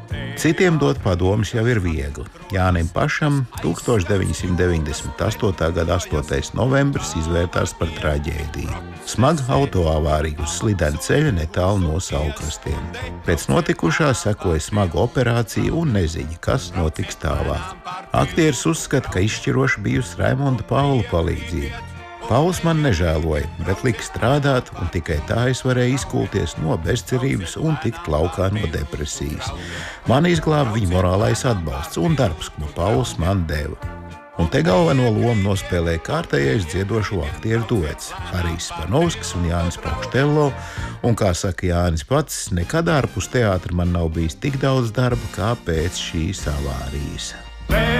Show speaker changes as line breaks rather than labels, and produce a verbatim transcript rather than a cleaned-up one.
Citiem dot padomus jau ir viegli. Jānim pašam tūkstoš deviņi simti deviņdesmit astotā gada astotais novembris izvērtās par traģēdiju. Smaga autoavārija uz slidena ceļa netālu no Saulkrastiem. Pēc notikušā sekoja smaga operācija un neziņa, kas notiks tālāk. Aktieris uzskata, ka izšķiroša bijusi Raimonda Paula palīdzība. Pauls man nežēloja, bet lika strādāt, un tikai tā es varēju izkulties no bezcerības un tikt laukā no depresijas. Man izglāba viņa morālais atbalsts un darbs, ko Pauls man deva. Un te galveno lomu nospēlēja kārtējais dziedošo aktieru duets – Harijs Spanovskis un Jānis Paukštello, un, kā saka Jānis pats, nekad ārpus teātra man nav bijis tik daudz darba kā pēc šīs avārijas.